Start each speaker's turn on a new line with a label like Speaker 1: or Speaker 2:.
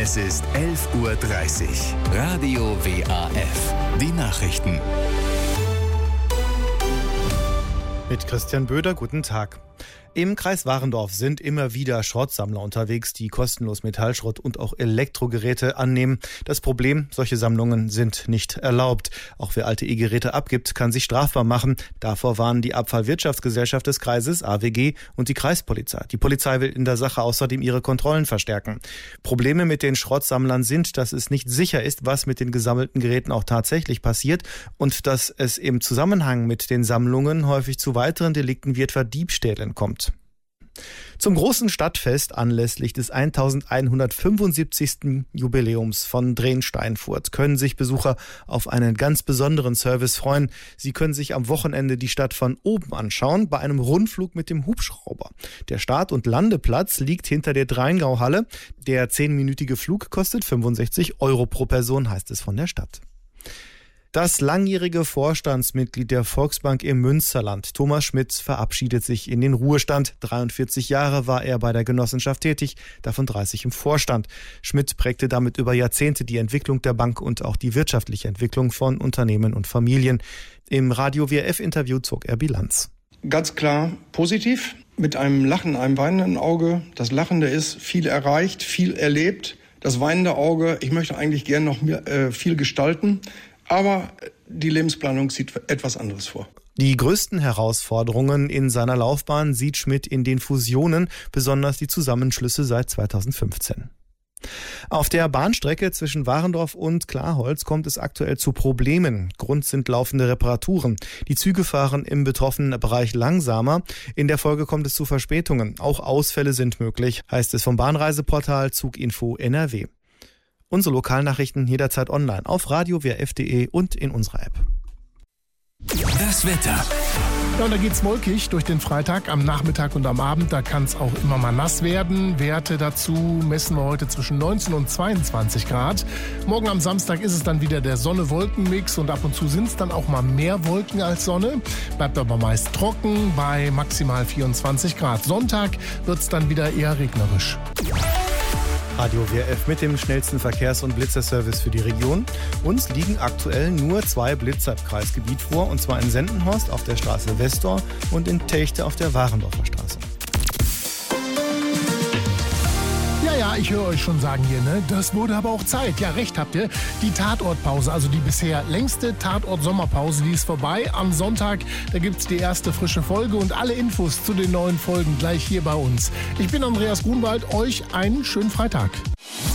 Speaker 1: Es ist 11:30 Uhr. Radio WAF. Die Nachrichten.
Speaker 2: Mit Christian Böder, guten Tag. Im Kreis Warendorf sind immer wieder Schrottsammler unterwegs, die kostenlos Metallschrott und auch Elektrogeräte annehmen. Das Problem, solche Sammlungen sind nicht erlaubt. Auch wer alte E-Geräte abgibt, kann sich strafbar machen. Davor warnen die Abfallwirtschaftsgesellschaft des Kreises, AWG, und die Kreispolizei. Die Polizei will in der Sache außerdem ihre Kontrollen verstärken. Probleme mit den Schrottsammlern sind, dass es nicht sicher ist, was mit den gesammelten Geräten auch tatsächlich passiert und dass es im Zusammenhang mit den Sammlungen häufig zu weiteren Delikten wie etwa Diebstählen kommt. Zum großen Stadtfest anlässlich des 1175. Jubiläums von Drensteinfurt können sich Besucher auf einen ganz besonderen Service freuen. Sie können sich am Wochenende die Stadt von oben anschauen, bei einem Rundflug mit dem Hubschrauber. Der Start- und Landeplatz liegt hinter der Dreingauhalle. Der 10-minütige Flug kostet 65 € pro Person, heißt es von der Stadt. Das langjährige Vorstandsmitglied der Volksbank im Münsterland, Thomas Schmidt, verabschiedet sich in den Ruhestand. 43 Jahre war er bei der Genossenschaft tätig, davon 30 im Vorstand. Schmidt prägte damit über Jahrzehnte die Entwicklung der Bank und auch die wirtschaftliche Entwicklung von Unternehmen und Familien. Im Radio WRF-Interview zog er Bilanz.
Speaker 3: Ganz klar positiv, mit einem Lachen, einem weinenden Auge. Das Lachende ist viel erreicht, viel erlebt. Das weinende Auge, ich möchte eigentlich gerne noch viel gestalten. Aber die Lebensplanung sieht etwas anderes vor.
Speaker 2: Die größten Herausforderungen in seiner Laufbahn sieht Schmidt in den Fusionen, besonders die Zusammenschlüsse seit 2015. Auf der Bahnstrecke zwischen Warendorf und Klarholz kommt es aktuell zu Problemen. Grund sind laufende Reparaturen. Die Züge fahren im betroffenen Bereich langsamer. In der Folge kommt es zu Verspätungen. Auch Ausfälle sind möglich, heißt es vom Bahnreiseportal Zuginfo NRW. Unsere Lokalnachrichten jederzeit online auf radio-wrf.de und in unserer App.
Speaker 1: Das Wetter.
Speaker 4: Ja, und da geht's wolkig durch den Freitag am Nachmittag und am Abend. Da kann es auch immer mal nass werden. Werte dazu messen wir heute zwischen 19 und 22 Grad. Morgen am Samstag ist es dann wieder der Sonne-Wolken-Mix und ab und zu sind es dann auch mal mehr Wolken als Sonne. Bleibt aber meist trocken bei maximal 24 Grad. Sonntag wird es dann wieder eher regnerisch.
Speaker 2: Radio WRF mit dem schnellsten Verkehrs- und Blitzerservice für die Region. Uns liegen aktuell nur 2 Blitzer im Kreisgebiet vor, und zwar in Sendenhorst auf der Straße Westor und in Techte auf der Warendorfer Straße.
Speaker 4: Ja, ich höre euch schon sagen hier, ne? Das wurde aber auch Zeit. Ja, recht habt ihr. Die Tatortpause, also die bisher längste Tatort-Sommerpause, die ist vorbei. Am Sonntag, da gibt's die erste frische Folge und alle Infos zu den neuen Folgen gleich hier bei uns. Ich bin Andreas Grunwald, euch einen schönen Freitag.